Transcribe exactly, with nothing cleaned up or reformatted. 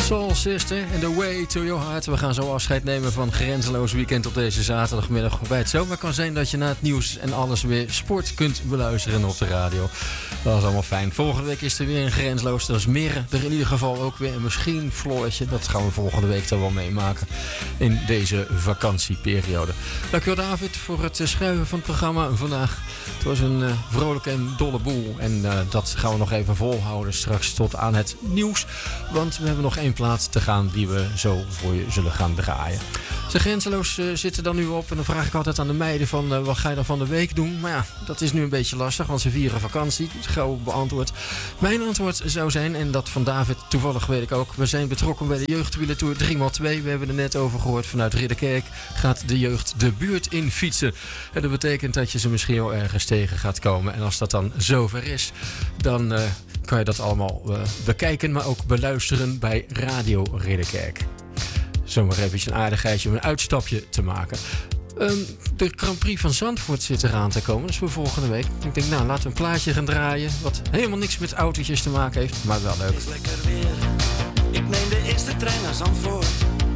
Soul Sister and The Way to Your Heart. We gaan zo afscheid nemen van Grenzeloos Weekend op deze zaterdagmiddag. Waarbij het zomaar kan zijn dat je na het nieuws en alles weer sport kunt beluisteren op de radio. Dat is allemaal fijn. Volgende week is er weer een Grenzeloos. Dat is Meren er in ieder geval ook weer. En misschien Floortje. Dat gaan we volgende week dan wel meemaken in deze vakantieperiode. Dankjewel David voor het schrijven van het programma vandaag. Het was een uh, vrolijke en dolle boel. En uh, dat gaan we nog even volhouden straks tot aan het nieuws. Want we hebben nog één plaat te gaan die we zo voor je zullen gaan draaien. De Grenzeloos uh, zitten dan nu op. En dan vraag ik altijd aan de meiden van uh, wat ga je dan van de week doen? Maar ja, dat is nu een beetje lastig, want ze vieren vakantie. Dus gauw beantwoord. Mijn antwoord zou zijn, en dat van David toevallig weet ik ook. We zijn betrokken bij de jeugdwielertour drie maal twee. We hebben er net over gehoord. Vanuit Ridderkerk gaat de jeugd de buurt in fietsen. En dat betekent dat je ze misschien wel ergens tegen gaat komen. En als dat dan zover is, dan uh, kan je dat allemaal uh, bekijken, maar ook beluisteren bij Radio Ridderkerk. Zomaar even een aardigheidje om een uitstapje te maken. Um, de Grand Prix van Zandvoort zit eraan te komen. Dat is voor volgende week. Ik denk, nou, laten we een plaatje gaan draaien. Wat helemaal niks met autootjes te maken heeft, maar wel leuk. Het is lekker weer. Ik neem de eerste trein naar Zandvoort.